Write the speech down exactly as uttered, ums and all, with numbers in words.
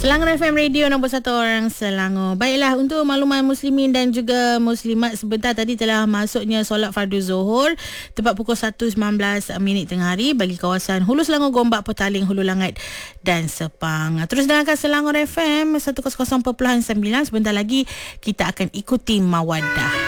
Selangor F M Radio nombor satu orang Selangor. Baiklah, untuk makluman muslimin dan juga muslimat, sebentar tadi telah masuknya solat fardu Zuhur tepat pukul satu sembilan belas minit tengah hari bagi kawasan Hulu Selangor, Gombak, Petaling, Hulu Langat dan Sepang. Terus dengarkan Selangor F M seratus perpuluhan sembilan. Sebentar lagi kita akan ikuti Mawaddah.